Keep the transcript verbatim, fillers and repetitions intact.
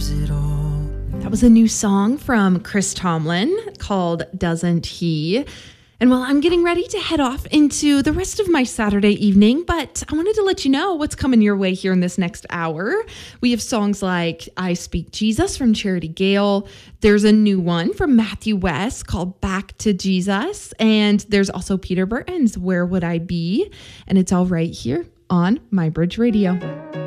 deserves it all. That was a new song from Chris Tomlin called Doesn't He? And well, I'm getting ready to head off into the rest of my Saturday evening, but I wanted to let you know what's coming your way here in this next hour. We have songs like I Speak Jesus from Charity Gale. There's a new one from Matthew West called Back to Jesus. And there's also Peter Burton's Where Would I Be? And it's all right here on My Bridge Radio.